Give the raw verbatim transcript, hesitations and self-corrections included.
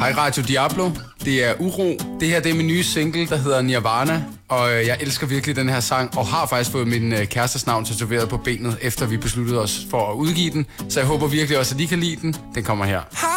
Hej Radio Diablo, det er Uro. Det her det er min nye single, der hedder Nirvana. Og jeg elsker virkelig den her sang, og har faktisk fået min kærestes navn tatoveret på benet, efter vi besluttede os for at udgive den. Så jeg håber virkelig også, at I kan lide den. Den kommer her.